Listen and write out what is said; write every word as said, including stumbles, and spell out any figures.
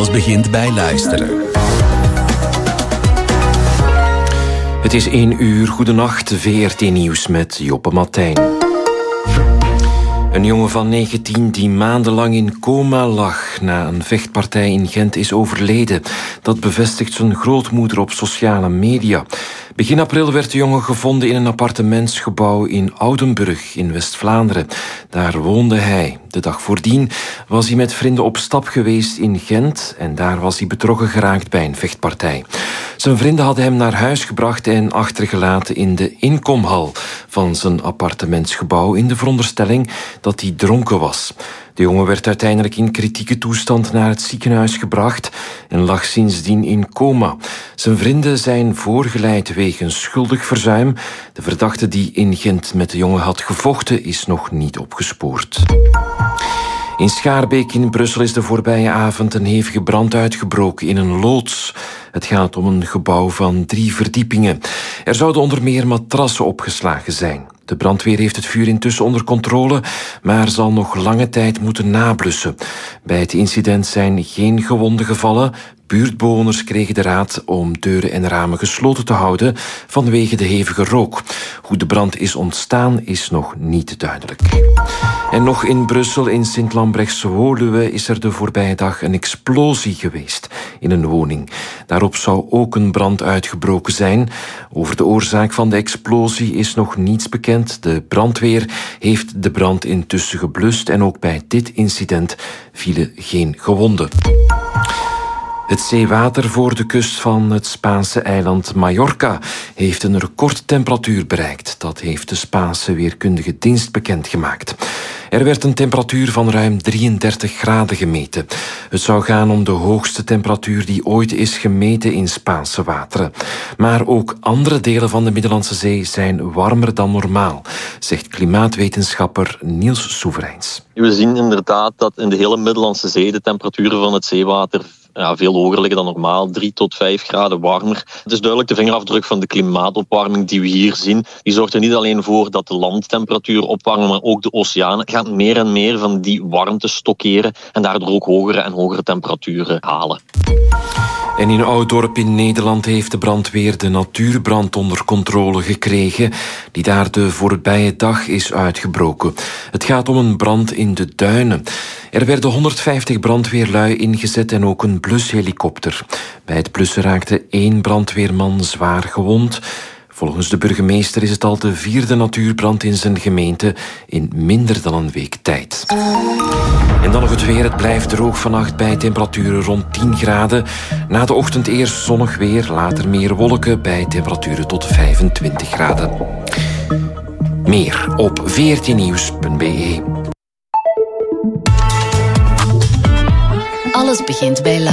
Alles begint bij luisteren. Het is één uur. Goedenacht, V R T Nieuws met Joppe Martijn. Een jongen van negentien die maandenlang in coma lag na een vechtpartij in Gent is overleden. Dat bevestigt zijn grootmoeder op sociale media. Begin april werd de jongen gevonden in een appartementsgebouw in Oudenburg in West-Vlaanderen. Daar woonde hij. De dag voordien was hij met vrienden op stap geweest in Gent en daar was hij betrokken geraakt bij een vechtpartij. Zijn vrienden hadden hem naar huis gebracht en achtergelaten in de inkomhal van zijn appartementsgebouw in de veronderstelling dat hij dronken was. De jongen werd uiteindelijk in kritieke toestand naar het ziekenhuis gebracht en lag sindsdien in coma. Zijn vrienden zijn voorgeleid wegens schuldig verzuim. De verdachte die in Gent met de jongen had gevochten is nog niet opgespoord. In Schaarbeek in Brussel is de voorbije avond een hevige brand uitgebroken in een loods. Het gaat om een gebouw van drie verdiepingen. Er zouden onder meer matrassen opgeslagen zijn. De brandweer heeft het vuur intussen onder controle, maar zal nog lange tijd moeten nablussen. Bij het incident zijn geen gewonden gevallen. Buurtbewoners kregen de raad om deuren en ramen gesloten te houden vanwege de hevige rook. Hoe de brand is ontstaan is nog niet duidelijk. En nog in Brussel, in Sint-Lambrechts-Woluwe, is er de voorbije dag een explosie geweest in een woning. Daarop zou ook een brand uitgebroken zijn. Over de oorzaak van de explosie is nog niets bekend. De brandweer heeft de brand intussen geblust en ook bij dit incident vielen geen gewonden. Het zeewater voor de kust van het Spaanse eiland Mallorca heeft een recordtemperatuur bereikt. Dat heeft de Spaanse weerkundige dienst bekendgemaakt. Er werd een temperatuur van ruim drieëndertig graden gemeten. Het zou gaan om de hoogste temperatuur die ooit is gemeten in Spaanse wateren. Maar ook andere delen van de Middellandse Zee zijn warmer dan normaal, zegt klimaatwetenschapper Niels Soevereins. We zien inderdaad dat in de hele Middellandse Zee de temperaturen van het zeewater ja, veel hoger liggen dan normaal, drie tot vijf graden warmer. Het is duidelijk de vingerafdruk van de klimaatopwarming die we hier zien. Die zorgt er niet alleen voor dat de landtemperatuur opwarmen, maar ook de oceanen gaan meer en meer van die warmte stockeren en daardoor ook hogere en hogere temperaturen halen. En in Ouddorp in Nederland heeft de brandweer de natuurbrand onder controle gekregen, die daar de voorbije dag is uitgebroken. Het gaat om een brand in de duinen. Er werden honderdvijftig brandweerlui ingezet en ook een blushelikopter. Bij het blussen raakte één brandweerman zwaar gewond. Volgens de burgemeester is het al de vierde natuurbrand in zijn gemeente in minder dan een week tijd. En dan nog het weer. Het blijft droog vannacht bij temperaturen rond tien graden. Na de ochtend eerst zonnig weer, later meer wolken bij temperaturen tot vijfentwintig graden. Meer op v r t nieuws punt b e. Alles begint bij